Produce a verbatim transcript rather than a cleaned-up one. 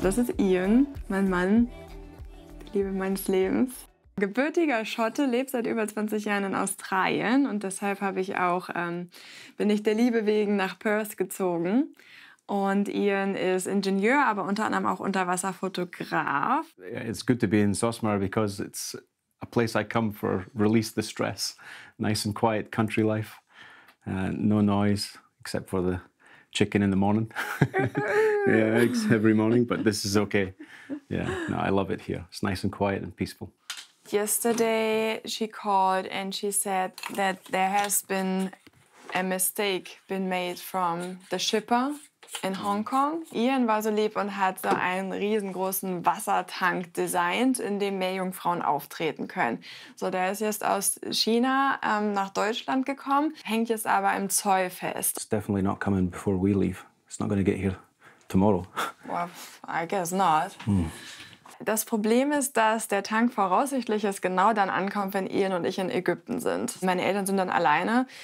Das ist Ian, mein Mann, die Liebe meines Lebens. Gebürtiger Schotte, lebt seit über zwanzig Jahren in Australien und deshalb habe ich auch, ähm, bin ich der Liebe wegen nach Perth gezogen. Und Ian ist Ingenieur, aber unter anderem auch Unterwasserfotograf. It's good to be in Sosmar because it's a place I come for release the stress. Nice and quiet country life. Uh, no noise except for the chicken in the morning. Yeah, eggs every morning, but this is okay. Yeah, no, I love it here. It's nice and quiet and peaceful. Yesterday she called and she said that there has been a mistake been made from the shipper in Hong Kong. Ian war so lieb und hat so einen riesengroßen Wassertank designt, in dem Meerjungfrauen auftreten können. So, der ist jetzt aus China ähm, nach Deutschland gekommen, hängt jetzt aber im Zoll fest. It's definitely not coming before we leave. It's not going to get here tomorrow. Well, I guess not. Mm. Das Problem ist, dass der Tank voraussichtlich erst genau dann ankommt, wenn Ian und ich in Ägypten sind. Meine Eltern sind dann alleine.